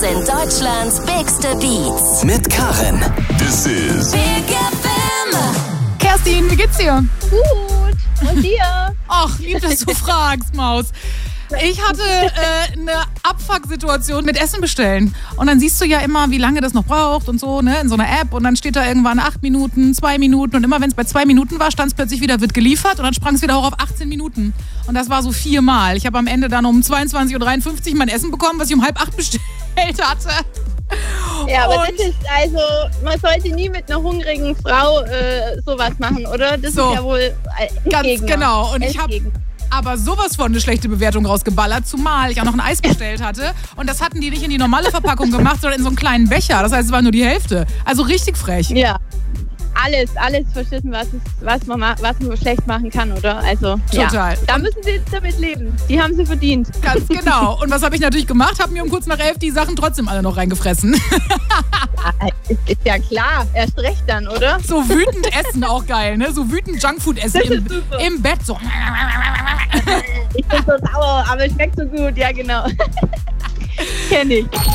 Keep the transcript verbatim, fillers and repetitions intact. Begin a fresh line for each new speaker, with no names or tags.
Sind Deutschlands bigste Beats.
Mit Karin. This is
Big F M.
Kerstin, wie geht's dir?
Gut. Und dir?
Ach, lieb, dass du fragst, Maus. Ich hatte äh, eine Abfuck-Situation mit Essen bestellen. Und dann siehst du ja immer, wie lange das noch braucht und so, ne, in so einer App. Und dann steht da irgendwann acht Minuten, zwei Minuten. Und immer wenn es bei zwei Minuten war, stand es plötzlich wieder, wird geliefert. Und dann sprang es wieder hoch auf achtzehn Minuten. Und das war so viermal. Ich habe am Ende dann um zweiundzwanzig Uhr dreiundfünfzig mein Essen bekommen, was ich um halb acht bestellt hatte.
Ja, aber
Und-
das ist also, man sollte nie mit einer hungrigen Frau äh, sowas machen, oder? Das
So.
ist ja wohl äh,
Ganz
Endgegner.
genau. Und ich habe
Endgegner.
aber sowas von eine schlechte Bewertung rausgeballert, zumal ich auch noch ein Eis bestellt hatte. Und das hatten die nicht in die normale Verpackung gemacht, sondern in so einen kleinen Becher. Das heißt, es war nur die Hälfte. Also richtig frech.
Ja. Alles, alles verschissen, was, es, was, man, ma- was man schlecht machen kann, oder? Also,
Total.
Ja. Da müssen sie jetzt damit leben. Die haben sie verdient.
Ganz genau. Und was habe ich natürlich gemacht? Habe mir um kurz nach elf die Sachen trotzdem alle noch reingefressen.
Ja, ist, ist ja klar. Erst recht dann, oder?
So wütend essen, auch geil, ne? So wütend Junkfood essen
Das ist
im,
super.
im Bett. So.
Ich bin so sauer, aber es schmeckt so gut. Ja, genau. Kenn ich.